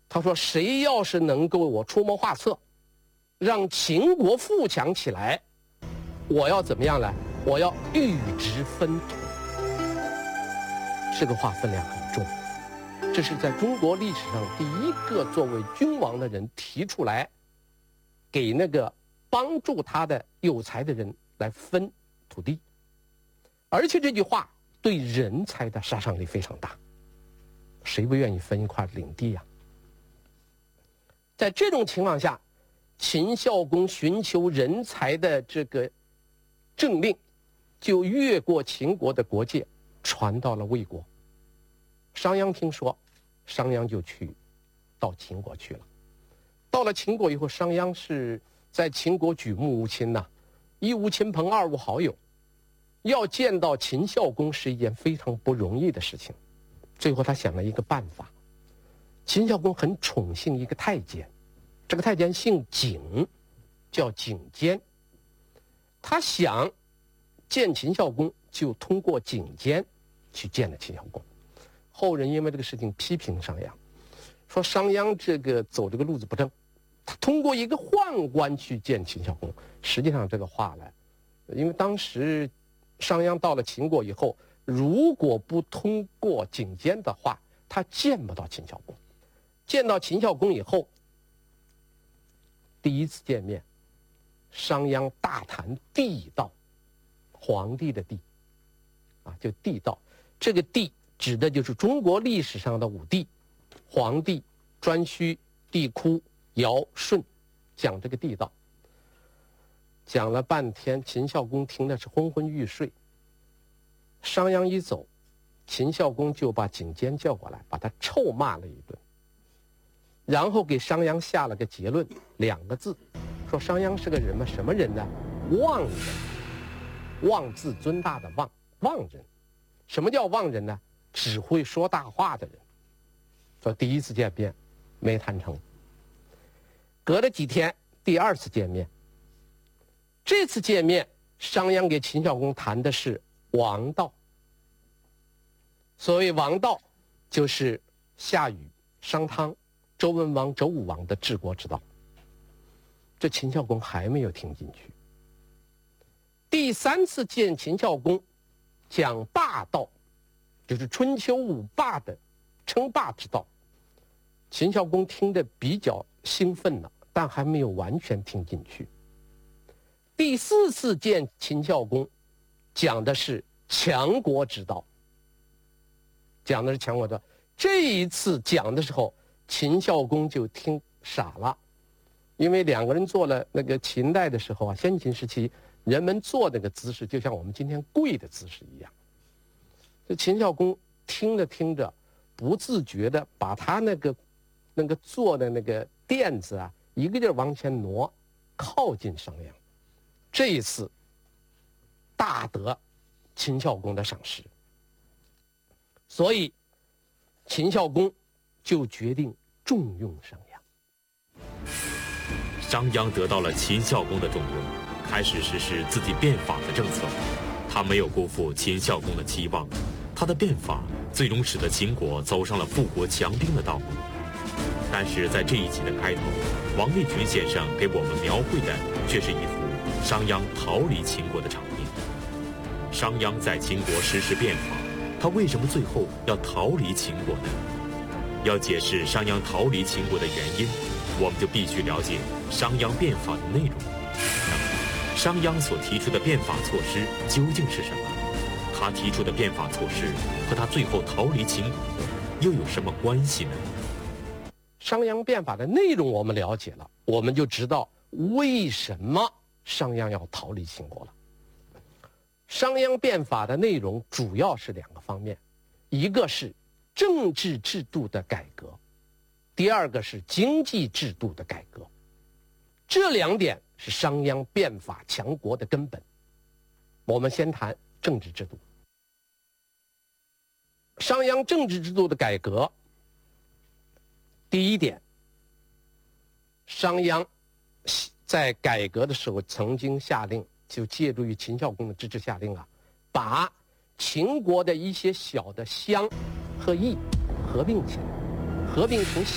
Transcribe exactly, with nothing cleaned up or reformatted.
他说谁要是能够我出谋划策，让秦国富强起来，我要怎么样呢？我要玉质分土。这个话分量很重，这是在中国历史上第一个作为君王的人提出来，给那个帮助他的有才的人来分土地。而且这句话对人才的杀伤力非常大，谁不愿意分一块领地呀？在这种情况下，秦孝公寻求人才的这个政令就越过秦国的国界，传到了魏国。商鞅听说，商鞅就去到秦国去了。到了秦国以后，商鞅是在秦国举目无亲呐、啊，一无亲朋，二无好友，要见到秦孝公是一件非常不容易的事情。最后他想了一个办法，秦孝公很宠幸一个太监，这个太监姓景，叫景监。他想见秦孝公，就通过景监去见了秦孝公。后人因为这个事情批评商鞅，说商鞅这个走这个路子不正，他通过一个宦官去见秦孝公。实际上这个话呢，因为当时商鞅到了秦国以后，如果不通过景监的话，他见不到秦孝公。见到秦孝公以后，第一次见面，商鞅大谈地道，皇帝的帝啊，就地道。这个地指的就是中国历史上的五帝：黄帝、颛顼、帝喾、尧、舜，讲这个地道。讲了半天，秦孝公听的是昏昏欲睡。商鞅一走，秦孝公就把景监叫过来，把他臭骂了一顿，然后给商鞅下了个结论，两个字，说商鞅是个人嘛，什么人呢？妄人，妄自尊大的妄，妄人。什么叫妄人呢？只会说大话的人。说第一次见面没谈成，隔了几天第二次见面，这次见面商鞅给秦孝公谈的是王道。所谓王道，就是夏禹、商汤、周文王、周武王的治国之道。这秦孝公还没有听进去。第三次见秦孝公，讲霸道，就是春秋五霸的称霸之道。秦孝公听得比较兴奋了，但还没有完全听进去。第四次见秦孝公，讲的是强国之道，讲的是强国之道。这一次讲的时候，秦孝公就听傻了，因为两个人做了那个秦代的时候啊，先秦时期人们做那个姿势，就像我们今天跪的姿势一样。这秦孝公听着听着，不自觉的把他那个那个坐的那个垫子啊，一个劲儿往前挪，靠近商鞅。这一次大得秦孝公的赏识，所以秦孝公就决定重用商鞅。 商鞅得到了秦孝公的重用，开始实施自己变法的政策。他没有辜负秦孝公的期望，他的变法最终使得秦国走上了富国强兵的道路。但是在这一集的开头，王立群先生给我们描绘的却是一幅商鞅逃离秦国的场面。商鞅在秦国实施变法，他为什么最后要逃离秦国呢？要解释商鞅逃离秦国的原因，我们就必须了解商鞅变法的内容。那么，商鞅所提出的变法措施究竟是什么？他提出的变法措施和他最后逃离秦国又有什么关系呢？ 商鞅变法的内容我们了解了，我们就知道为什么商鞅要逃离秦国了。商鞅变法的内容主要是两个方面，一个是政治制度的改革，第二个是经济制度的改革。这两点是商鞅变法强国的根本。我们先谈政治制度。商鞅政治制度的改革，第一点，商鞅在改革的时候曾经下令，就借助于秦孝公的支持下令啊，把秦国的一些小的乡和邑合并起来，合并成